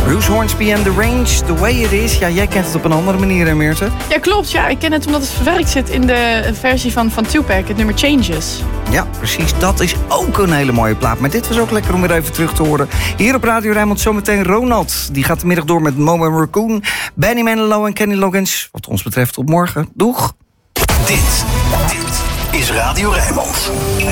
Bruce Hornsby and The Range, The Way It Is. Ja, jij kent het op een andere manier, hè, Meerte? Ja, klopt. Ja, ik ken het omdat het verwerkt zit in de versie van Tupac, het nummer Changes. Ja, precies. Dat is ook een hele mooie plaat. Maar dit was ook lekker om weer even terug te horen. Hier op Radio Rijnmond zometeen Ronald. Die gaat de middag door met Mo en Raccoon, Benny Manilow en Kenny Loggins. Wat ons betreft tot morgen. Doeg! Dit is Radio Rijnmond.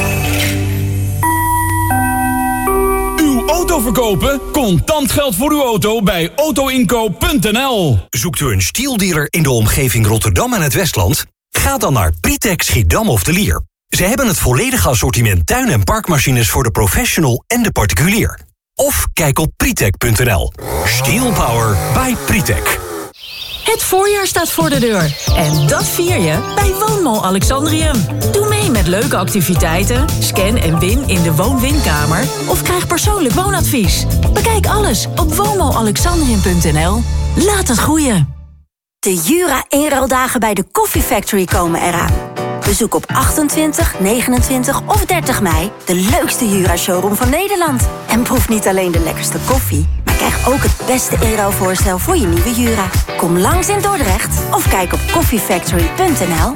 Uw auto verkopen? Contant geld voor uw auto bij autoinkoop.nl. Zoekt u een stieldealer in de omgeving Rotterdam en het Westland? Ga dan naar Pritek Schiedam of de Lier. Ze hebben het volledige assortiment tuin- en parkmachines voor de professional en de particulier. Of kijk op pritek.nl. Steel Power by Pritek. Het voorjaar staat voor de deur. En dat vier je bij Woonmall Alexandrium. Doe mee met leuke activiteiten, scan en win in de woon-winkamer of krijg persoonlijk woonadvies. Bekijk alles op woonmallalexandrium.nl. Laat het groeien. De Jura inruildagen bij de Coffee Factory komen eraan. Bezoek op 28, 29 of 30 mei de leukste Jura-showroom van Nederland. En proef niet alleen de lekkerste koffie, maar krijg ook het beste inruilvoorstel voor je nieuwe Jura. Kom langs in Dordrecht of kijk op coffeefactory.nl.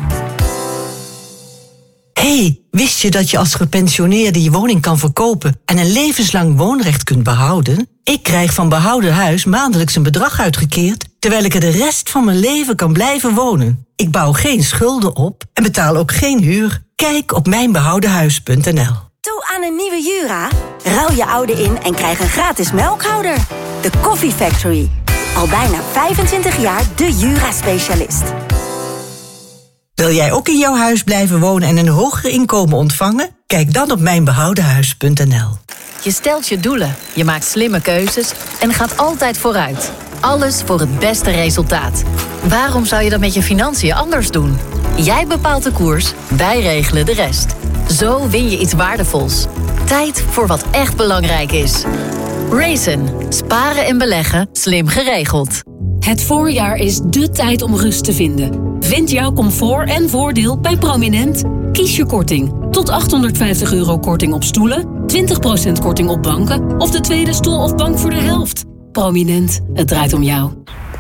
Hey, wist je dat je als gepensioneerde je woning kan verkopen en een levenslang woonrecht kunt behouden? Ik krijg van Behouden Huis maandelijks een bedrag uitgekeerd, terwijl ik er de rest van mijn leven kan blijven wonen. Ik bouw geen schulden op en betaal ook geen huur. Kijk op mijnbehoudenhuis.nl. Toe aan een nieuwe Jura? Ruil je oude in en krijg een gratis melkhouder. De Coffee Factory. Al bijna 25 jaar de Jura-specialist. Wil jij ook in jouw huis blijven wonen en een hoger inkomen ontvangen? Kijk dan op mijnbehoudenhuis.nl. Je stelt je doelen, je maakt slimme keuzes en gaat altijd vooruit. Alles voor het beste resultaat. Waarom zou je dat met je financiën anders doen? Jij bepaalt de koers, wij regelen de rest. Zo win je iets waardevols. Tijd voor wat echt belangrijk is. Raisin. Sparen en beleggen, slim geregeld. Het voorjaar is dé tijd om rust te vinden. Vind jouw comfort en voordeel bij Prominent. Kies je korting. Tot €850 korting op stoelen, 20% korting op banken of de tweede stoel of bank voor de helft. Prominent, het draait om jou.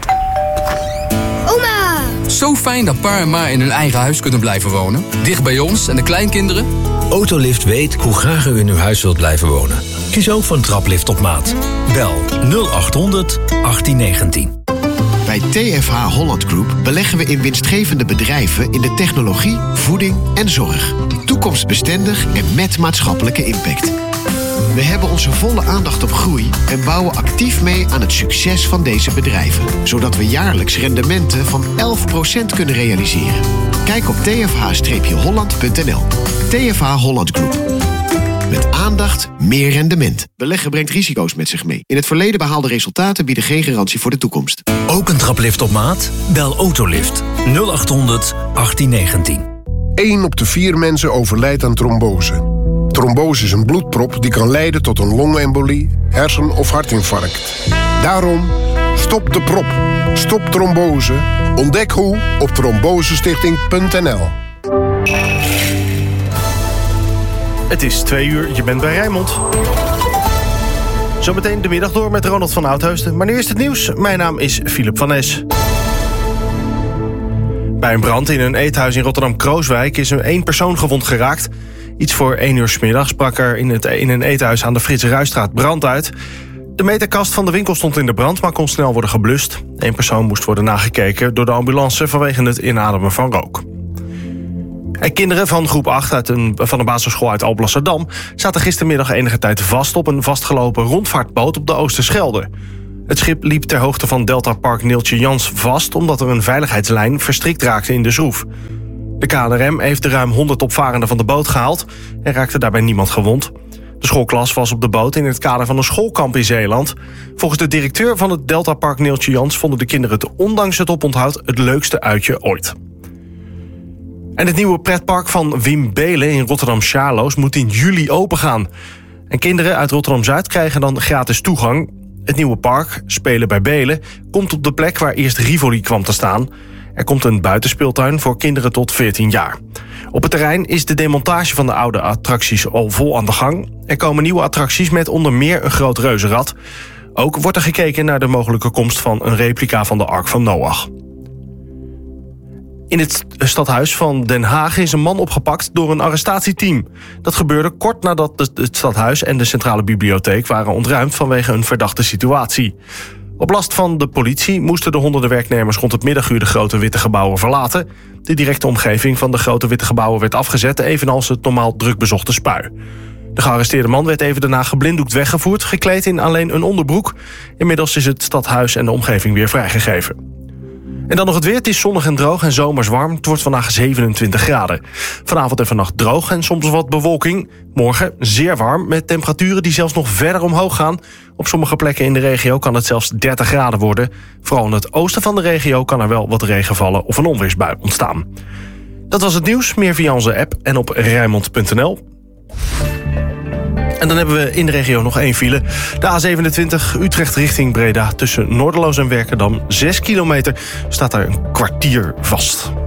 Oma! Zo fijn dat pa en ma in hun eigen huis kunnen blijven wonen. Dicht bij ons en de kleinkinderen. Autolift weet hoe graag u in uw huis wilt blijven wonen. Kies ook voor een traplift op maat. Bel 0800 1819. Bij TFH Holland Group beleggen we in winstgevende bedrijven in de technologie, voeding en zorg. Toekomstbestendig en met maatschappelijke impact. We hebben onze volle aandacht op groei en bouwen actief mee aan het succes van deze bedrijven. Zodat we jaarlijks rendementen van 11% kunnen realiseren. Kijk op tfh-holland.nl. TFH Holland Group. Met aandacht, meer rendement. Beleggen brengt risico's met zich mee. In het verleden behaalde resultaten bieden geen garantie voor de toekomst. Ook een traplift op maat? Bel Autolift 0800 1819. 1 op de 4 mensen overlijdt aan trombose. Trombose is een bloedprop die kan leiden tot een longembolie, hersen- of hartinfarct. Daarom, stop de prop. Stop trombose. Ontdek hoe op trombosestichting.nl. Het is 2:00, je bent bij Rijnmond. Zometeen de middag door met Ronald van Oudheusden. Maar nu is het nieuws. Mijn naam is Philip van Es. Bij een brand in een eethuis in Rotterdam-Krooswijk is er 1 persoon gewond geraakt. Iets voor 1 uur 's middags brak er in een eethuis aan de Frits Ruijstraat brand uit. De meterkast van de winkel stond in de brand, maar kon snel worden geblust. 1 persoon moest worden nagekeken door de ambulance vanwege het inademen van rook. En kinderen van groep 8 van de basisschool uit Alblasserdam zaten gistermiddag enige tijd vast op een vastgelopen rondvaartboot op de Oosterschelde. Het schip liep ter hoogte van Delta Park Neeltje Jans vast omdat er een veiligheidslijn verstrikt raakte in de schroef. De KNRM heeft de ruim 100 opvarenden van de boot gehaald en raakte daarbij niemand gewond. De schoolklas was op de boot in het kader van een schoolkamp in Zeeland. Volgens de directeur van het Delta Park Neeltje Jans vonden de kinderen het ondanks het oponthoud het leukste uitje ooit. En het nieuwe pretpark van Wim Beelen in Rotterdam-Charloes moet in juli opengaan. En kinderen uit Rotterdam-Zuid krijgen dan gratis toegang. Het nieuwe park, Spelen bij Beelen, komt op de plek waar eerst Rivoli kwam te staan. Er komt een buitenspeeltuin voor kinderen tot 14 jaar. Op het terrein is de demontage van de oude attracties al vol aan de gang. Er komen nieuwe attracties met onder meer een groot reuzenrad. Ook wordt er gekeken naar de mogelijke komst van een replica van de Ark van Noach. In het stadhuis van Den Haag is een man opgepakt door een arrestatieteam. Dat gebeurde kort nadat het stadhuis en de centrale bibliotheek waren ontruimd vanwege een verdachte situatie. Op last van de politie moesten de honderden werknemers rond het middaguur de grote witte gebouwen verlaten. De directe omgeving van de grote witte gebouwen werd afgezet, evenals het normaal druk bezochte Spui. De gearresteerde man werd even daarna geblinddoekt weggevoerd, gekleed in alleen een onderbroek. Inmiddels is het stadhuis en de omgeving weer vrijgegeven. En dan nog het weer. Het is zonnig en droog en zomers warm. Het wordt vandaag 27 graden. Vanavond en vannacht droog en soms wat bewolking. Morgen zeer warm met temperaturen die zelfs nog verder omhoog gaan. Op sommige plekken in de regio kan het zelfs 30 graden worden. Vooral in het oosten van de regio kan er wel wat regen vallen of een onweersbui ontstaan. Dat was het nieuws. Meer via onze app en op Rijnmond.nl. En dan hebben we in de regio nog 1 file. De A27 Utrecht richting Breda. Tussen Noorderloos en Werkendam 6 kilometer staat daar een kwartier vast.